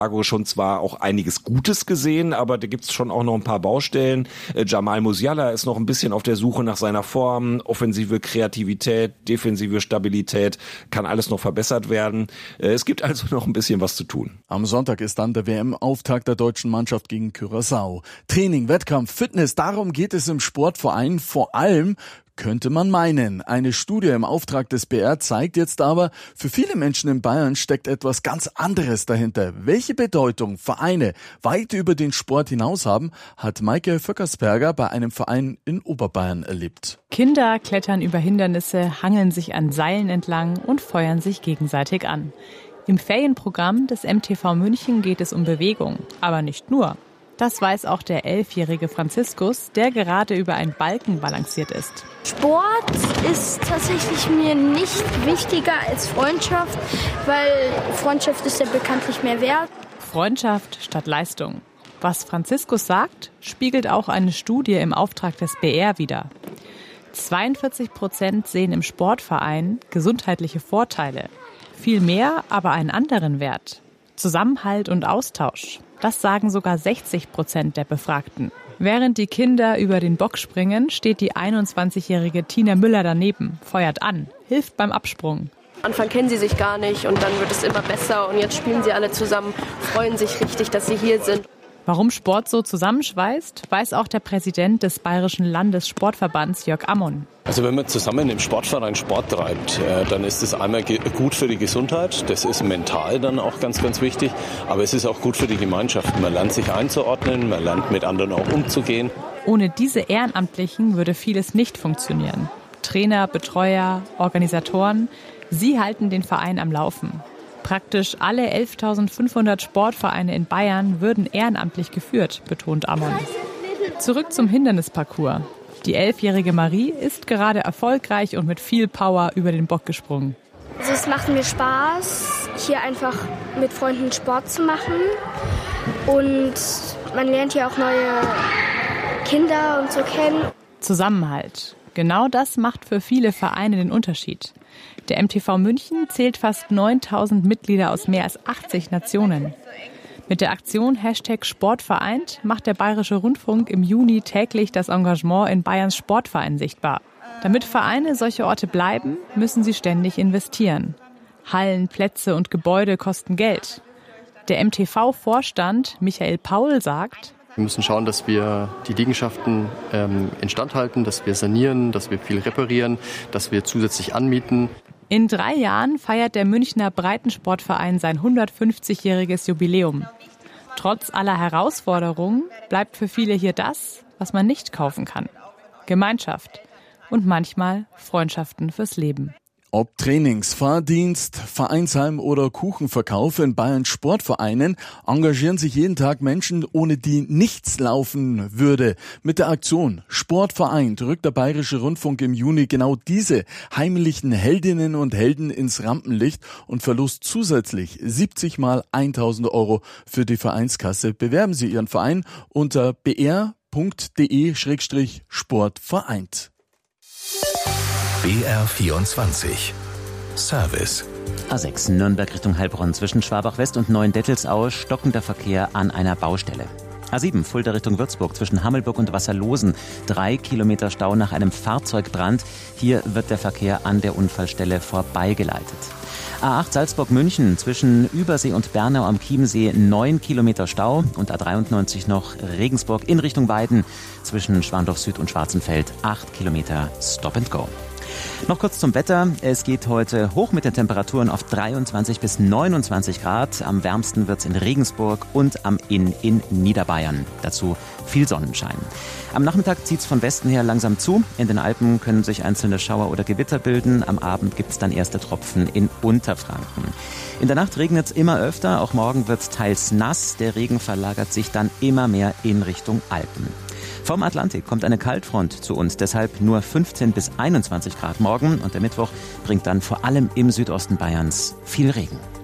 Schon zwar auch einiges Gutes gesehen, aber da gibt's schon auch noch ein paar Baustellen. Jamal Musiala ist noch ein bisschen auf der Suche nach seiner Form. Offensive Kreativität, defensive Stabilität, kann alles noch verbessert werden. Es gibt also noch ein bisschen was zu tun. Am Sonntag ist dann der WM-Auftakt der deutschen Mannschaft gegen Curaçao. Training, Wettkampf, Fitness, darum geht es im Sportverein vor allem. Könnte man meinen. Eine Studie im Auftrag des BR zeigt jetzt aber, für viele Menschen in Bayern steckt etwas ganz anderes dahinter. Welche Bedeutung Vereine weit über den Sport hinaus haben, hat Maike Vöckersberger bei einem Verein in Oberbayern erlebt. Kinder klettern über Hindernisse, hangeln sich an Seilen entlang und feuern sich gegenseitig an. Im Ferienprogramm des MTV München geht es um Bewegung, aber nicht nur. Das weiß auch der 11-jährige Franziskus, der gerade über einen Balken balanciert ist. Sport ist tatsächlich mir nicht wichtiger als Freundschaft, weil Freundschaft ist ja bekanntlich mehr wert. Freundschaft statt Leistung. Was Franziskus sagt, spiegelt auch eine Studie im Auftrag des BR wider. 42% sehen im Sportverein gesundheitliche Vorteile. Viel mehr aber einen anderen Wert. Zusammenhalt und Austausch. Das sagen sogar 60% der Befragten. Während die Kinder über den Bock springen, steht die 21-jährige Tina Müller daneben, feuert an, hilft beim Absprung. Am Anfang kennen sie sich gar nicht und dann wird es immer besser und jetzt spielen sie alle zusammen, freuen sich richtig, dass sie hier sind. Warum Sport so zusammenschweißt, weiß auch der Präsident des Bayerischen Landessportverbands Jörg Ammon. Also wenn man zusammen im Sportverein Sport treibt, dann ist es einmal gut für die Gesundheit, das ist mental dann auch ganz, ganz wichtig, aber es ist auch gut für die Gemeinschaft. Man lernt sich einzuordnen, man lernt mit anderen auch umzugehen. Ohne diese Ehrenamtlichen würde vieles nicht funktionieren. Trainer, Betreuer, Organisatoren, sie halten den Verein am Laufen. Praktisch alle 11.500 Sportvereine in Bayern würden ehrenamtlich geführt, betont Ammon. Zurück zum Hindernisparcours. Die 11-jährige Marie ist gerade erfolgreich und mit viel Power über den Bock gesprungen. Also es macht mir Spaß, hier einfach mit Freunden Sport zu machen. Und man lernt hier auch neue Kinder und so kennen. Zusammenhalt. Genau das macht für viele Vereine den Unterschied. Der MTV München zählt fast 9.000 Mitglieder aus mehr als 80 Nationen. Mit der Aktion #Sportvereint macht der Bayerische Rundfunk im Juni täglich das Engagement in Bayerns Sportvereinen sichtbar. Damit Vereine solche Orte bleiben, müssen sie ständig investieren. Hallen, Plätze und Gebäude kosten Geld. Der MTV-Vorstand Michael Paul sagt: Wir müssen schauen, dass wir die Liegenschaften instand halten, dass wir sanieren, dass wir viel reparieren, dass wir zusätzlich anmieten. In 3 Jahren feiert der Münchner Breitensportverein sein 150-jähriges Jubiläum. Trotz aller Herausforderungen bleibt für viele hier das, was man nicht kaufen kann. Gemeinschaft und manchmal Freundschaften fürs Leben. Ob Trainings, Fahrdienst, Vereinsheim oder Kuchenverkauf in Bayerns Sportvereinen engagieren sich jeden Tag Menschen, ohne die nichts laufen würde. Mit der Aktion Sportvereint rückt der Bayerische Rundfunk im Juni genau diese heimlichen Heldinnen und Helden ins Rampenlicht und verlost zusätzlich 70 mal 1.000 € für die Vereinskasse. Bewerben Sie Ihren Verein unter br.de/sportvereint. BR24 Service. A6 Nürnberg Richtung Heilbronn zwischen Schwabach-West und Neuendettelsau stockender Verkehr an einer Baustelle. A7 Fulda Richtung Würzburg zwischen Hammelburg und Wasserlosen 3 Kilometer Stau nach einem Fahrzeugbrand. Hier wird der Verkehr an der Unfallstelle vorbeigeleitet. A8 Salzburg-München zwischen Übersee und Bernau am Chiemsee 9 Kilometer Stau und A93 noch Regensburg in Richtung Weiden zwischen Schwandorf Süd und Schwarzenfeld 8 Kilometer Stop and Go. Noch kurz zum Wetter. Es geht heute hoch mit den Temperaturen auf 23 bis 29 Grad. Am wärmsten wird's in Regensburg und am Inn in Niederbayern. Dazu viel Sonnenschein. Am Nachmittag zieht's von Westen her langsam zu. In den Alpen können sich einzelne Schauer oder Gewitter bilden. Am Abend gibt's dann erste Tropfen in Unterfranken. In der Nacht regnet's immer öfter. Auch morgen wird's teils nass. Der Regen verlagert sich dann immer mehr in Richtung Alpen. Vom Atlantik kommt eine Kaltfront zu uns, deshalb nur 15 bis 21 Grad morgen und der Mittwoch bringt dann vor allem im Südosten Bayerns viel Regen.